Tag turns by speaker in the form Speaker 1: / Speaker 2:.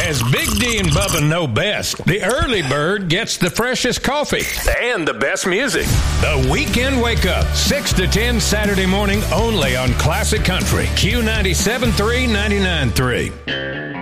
Speaker 1: As Big D and Bubba know best, the early bird gets the freshest coffee and the best music. The Weekend Wake Up, 6 to 10 Saturday morning only on Classic Country, Q97.3, 99.3.